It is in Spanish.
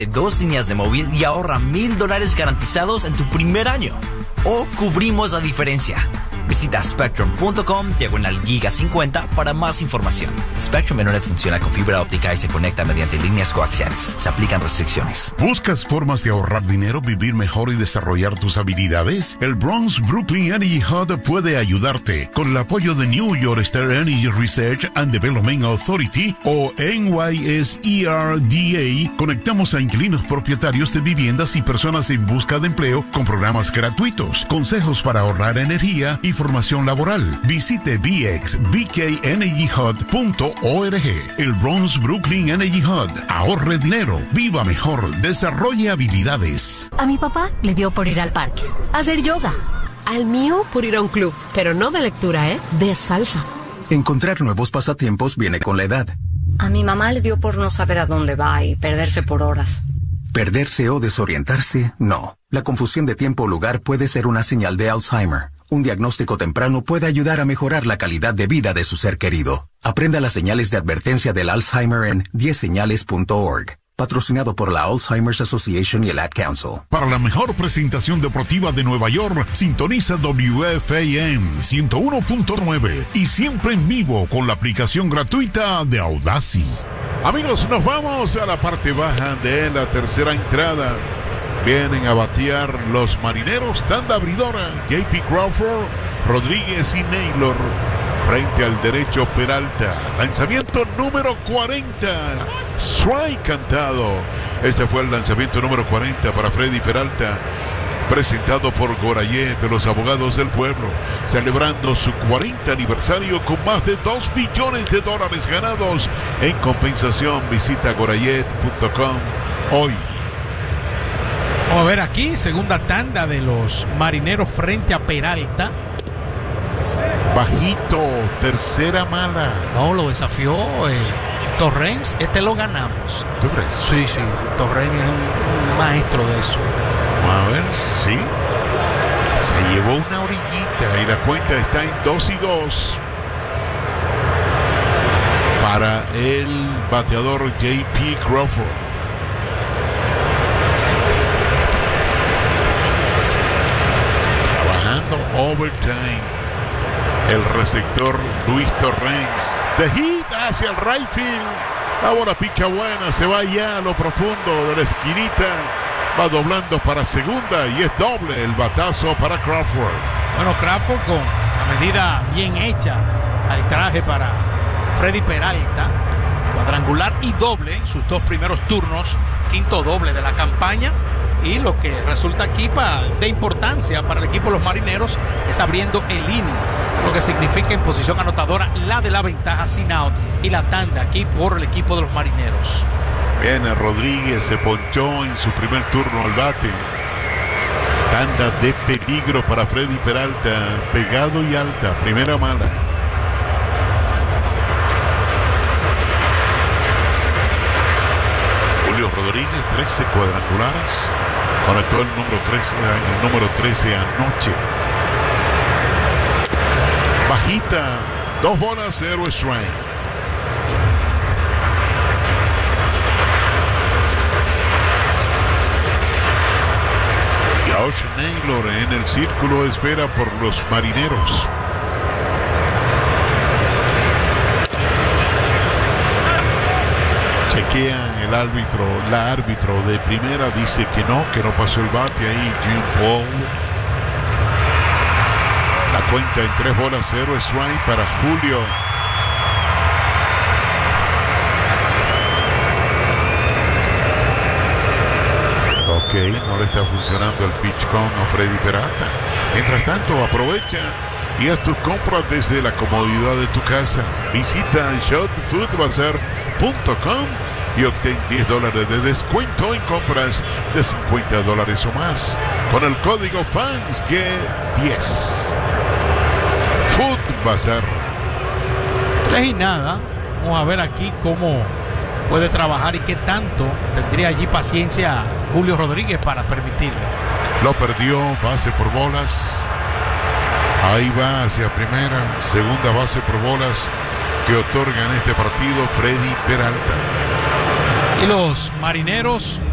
2 líneas de móvil y ahorra $1,000 garantizados en tu primer año. O cubrimos la diferencia. Visita spectrum.com/giga50 para más información. Spectrum Internet funciona con fibra óptica y se conecta mediante líneas coaxiales. Se aplican restricciones. ¿Buscas formas de ahorrar dinero, vivir mejor y desarrollar tus habilidades? El Bronx Brooklyn Energy Hub puede ayudarte. Con el apoyo de New York State Energy Research and Development Authority o NYSERDA, conectamos a inquilinos propietarios de viviendas y personas en busca de empleo con programas gratuitos, consejos para ahorrar energía y formación laboral. Visite bkenergyhub.org. El Bronx Brooklyn Energy Hub. Ahorre dinero, viva mejor, desarrolle habilidades. A mi papá le dio por ir al parque, a hacer yoga. Al mío por ir a un club, pero no de lectura, de salsa. Encontrar nuevos pasatiempos viene con la edad. A mi mamá le dio por no saber a dónde va y perderse por horas. Perderse o desorientarse, no. La confusión de tiempo o lugar puede ser una señal de Alzheimer. Un diagnóstico temprano puede ayudar a mejorar la calidad de vida de su ser querido. Aprenda las señales de advertencia del Alzheimer en 10señales.org. Patrocinado por la Alzheimer's Association y el Ad Council. Para la mejor presentación deportiva de Nueva York, sintoniza WFAN 101.9 y siempre en vivo con la aplicación gratuita de Audacy. Amigos, nos vamos a la parte baja de la tercera entrada. Vienen a batear los marineros, tanda abridora, JP Crawford, Rodríguez y Naylor. Frente al derecho Peralta. Lanzamiento número 40. Strike cantado. Este fue el lanzamiento número 40 para Freddy Peralta. Presentado por Gorayet de los Abogados del Pueblo. Celebrando su 40 aniversario con más de $2 billones ganados en compensación. Visita gorayet.com hoy. Vamos a ver aquí, segunda tanda de los marineros frente a Peralta. Bajito, tercera mala. No, lo desafió Torrens. Lo ganamos. ¿Tú crees? Sí, Torrens es un maestro de eso. Vamos a ver, sí. Se llevó una orillita y la cuenta está en 2-2 para el bateador JP Crawford. Trabajando overtime. El receptor Luis Torrens. De hit hacia el right field. La bola pica buena. Se va ya a lo profundo de la esquinita. Va doblando para segunda y es doble el batazo para Crawford. Bueno, Crawford con la medida bien hecha al traje para Freddy Peralta. Cuadrangular y doble en sus 2 primeros turnos. Quinto doble de la campaña. Y lo que resulta aquí de importancia para el equipo de los marineros es abriendo el inning, lo que significa en posición anotadora la de la ventaja sin out y la tanda aquí por el equipo de los marineros. Bien, Rodríguez se ponchó en su primer turno al bate. Tanda de peligro para Freddy Peralta, pegado y alta, primera mala. Julio Rodríguez, 13 cuadrangulares. Conectó el número 13 anoche. Bajita, 2 bolas, 0 strike. Josh Naylor en el círculo espera por los marineros. Chequean el árbitro, la árbitro de primera dice que no pasó el bate ahí, Jim Paul. La cuenta en 3 bolas, 0 strike para Julio. Ok, no le está funcionando el pitch con a Freddy Peralta. Mientras tanto, aprovecha y haz tus compras desde la comodidad de tu casa. Visita shotfoodbazaar.com y obtén $10 de descuento en compras de $50 o más con el código FANSGE10. Food Bazaar. 3-0. Vamos a ver aquí cómo puede trabajar y qué tanto tendría allí paciencia Julio Rodríguez para permitirle. Lo perdió, base por bolas. Ahí va hacia primera, segunda base por bolas que otorga en este partido Freddy Peralta. Y los marineros